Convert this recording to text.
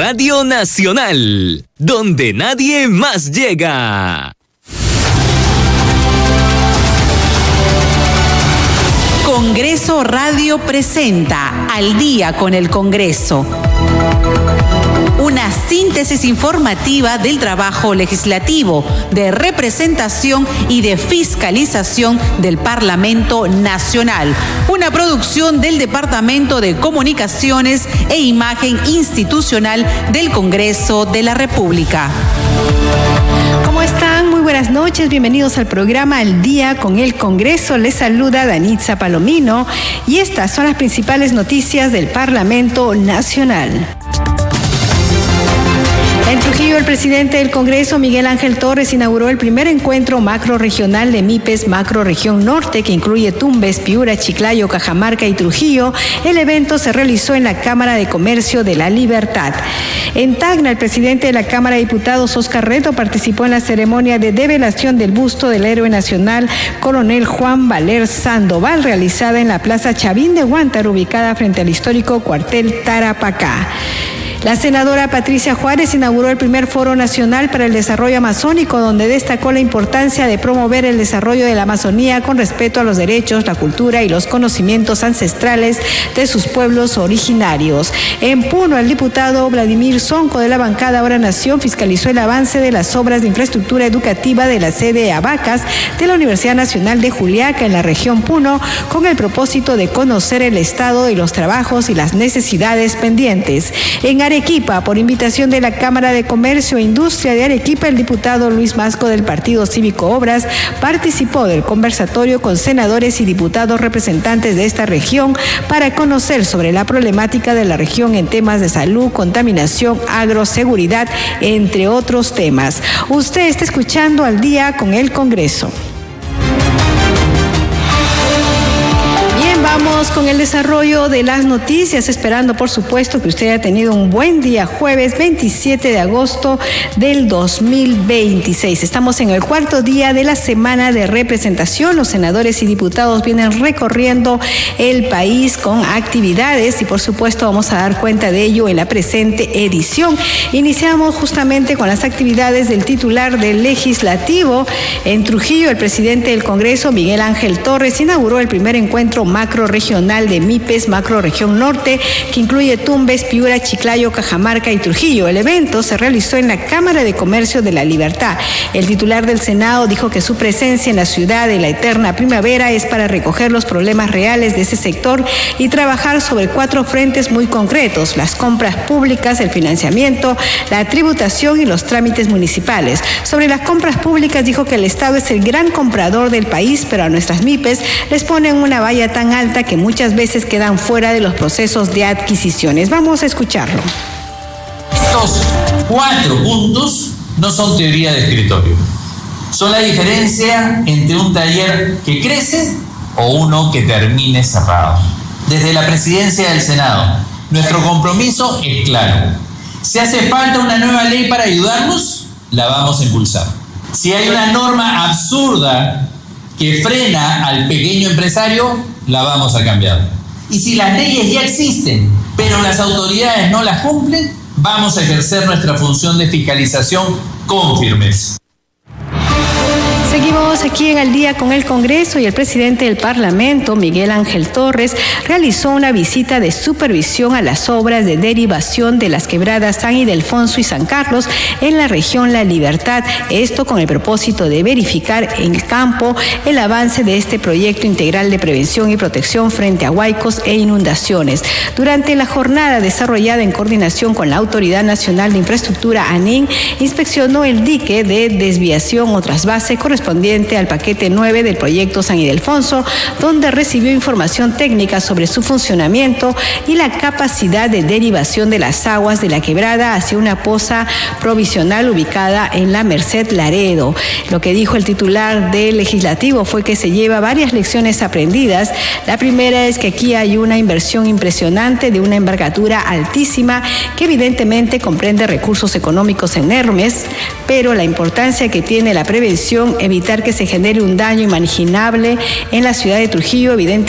Radio Nacional, donde nadie más llega. Congreso Radio presenta Al Día con el Congreso. Una síntesis informativa del trabajo legislativo, de representación y de fiscalización del Parlamento Nacional. Una producción del Departamento de Comunicaciones e Imagen Institucional del Congreso de la República. ¿Cómo están? Muy buenas noches. Bienvenidos al programa Al Día con el Congreso. Les saluda Danitza Palomino y estas son las principales noticias del Parlamento Nacional. En Trujillo, el presidente del Congreso, Miguel Ángel Torres, inauguró el primer encuentro macrorregional de MIPES Macrorregión Norte, que incluye Tumbes, Piura, Chiclayo, Cajamarca y Trujillo. El evento se realizó en la Cámara de Comercio de La Libertad. En Tacna, el presidente de la Cámara de Diputados, Oscar Reto, participó en la ceremonia de develación del busto del héroe nacional, coronel Juan Valer Sandoval, realizada en la Plaza Chavín de Huántar, ubicada frente al histórico cuartel Tarapacá. La senadora Patricia Juárez inauguró el primer Foro Nacional para el Desarrollo Amazónico, donde destacó la importancia de promover el desarrollo de la Amazonía con respeto a los derechos, la cultura y los conocimientos ancestrales de sus pueblos originarios. En Puno, el diputado Vladimir Sonco, de la bancada Ahora Nación, fiscalizó el avance de las obras de infraestructura educativa de la sede Abacas de la Universidad Nacional de Juliaca, en la región Puno, con el propósito de conocer el estado de los trabajos y las necesidades pendientes. En Arequipa, por invitación de la Cámara de Comercio e Industria de Arequipa, el diputado Luis Masco del Partido Cívico Obras participó del conversatorio con senadores y diputados representantes de esta región para conocer sobre la problemática de la región en temas de salud, contaminación, agroseguridad, entre otros temas. Usted está escuchando Al Día con el Congreso. Vamos con el desarrollo de las noticias, esperando por supuesto que usted haya tenido un buen día. Jueves 27 de agosto del 2026. Estamos en el cuarto día de la semana de representación. Los senadores y diputados vienen recorriendo el país con actividades y por supuesto vamos a dar cuenta de ello en la presente edición. Iniciamos justamente con las actividades del titular del Legislativo. En Trujillo, el presidente del Congreso, Miguel Ángel Torres, inauguró el primer encuentro macrorregional de MIPES Macrorregión Norte, que incluye Tumbes, Piura, Chiclayo, Cajamarca y Trujillo. El evento se realizó en la Cámara de Comercio de La Libertad. El titular del Senado dijo que su presencia en la ciudad de la eterna primavera es para recoger los problemas reales de ese sector y trabajar sobre 4 frentes muy concretos: las compras públicas, el financiamiento, la tributación y los trámites municipales. Sobre las compras públicas dijo que el Estado es el gran comprador del país, pero a nuestras MIPES les ponen una valla tan alta que muchas veces quedan fuera de los procesos de adquisiciones. Vamos a escucharlo. Estos 4 puntos no son teoría de escritorio. Son la diferencia entre un taller que crece o uno que termine cerrado. Desde la presidencia del Senado, nuestro compromiso es claro. Si hace falta una nueva ley para ayudarnos, la vamos a impulsar. Si hay una norma absurda que frena al pequeño empresario, la vamos a cambiar. Y si las leyes ya existen, pero las autoridades no las cumplen, vamos a ejercer nuestra función de fiscalización con firmeza. Seguimos aquí en Al Día con el Congreso y el presidente del Parlamento, Miguel Ángel Torres, realizó una visita de supervisión a las obras de derivación de las quebradas San Ildefonso y San Carlos en la región La Libertad. Esto con el propósito de verificar en el campo el avance de este proyecto integral de prevención y protección frente a huaicos e inundaciones. Durante la jornada desarrollada en coordinación con la Autoridad Nacional de Infraestructura, ANIN, inspeccionó el dique de desviación o trasvase correspondiente al paquete 9 del proyecto San Ildefonso, donde recibió información técnica sobre su funcionamiento y la capacidad de derivación de las aguas de la quebrada hacia una poza provisional ubicada en la Merced Laredo. Lo que dijo el titular del Legislativo fue que se lleva varias lecciones aprendidas. La primera es que aquí hay una inversión impresionante de una envergadura altísima que evidentemente comprende recursos económicos enormes, pero la importancia que tiene la prevención, evitar que se genere un daño inimaginable en la ciudad de Trujillo, evidentemente